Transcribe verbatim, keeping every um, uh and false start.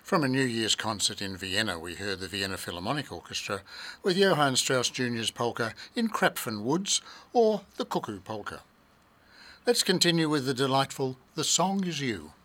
From a New Year's concert in Vienna, we heard the Vienna Philharmonic Orchestra with Johann Strauss Junior's polka in Krapfen Woods, or the Cuckoo Polka. Let's continue with the delightful The Song Is You.